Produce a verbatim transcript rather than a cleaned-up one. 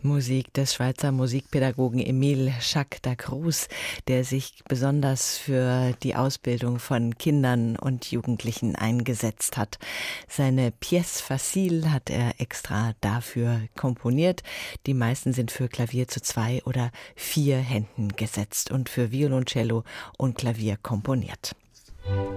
Musik des Schweizer Musikpädagogen Emile Jacques Dacruz, der sich besonders für die Ausbildung von Kindern und Jugendlichen eingesetzt hat. Seine Pièce facile hat er extra dafür komponiert. Die meisten sind für Klavier zu zwei oder vier Händen gesetzt und für Violoncello und Klavier komponiert.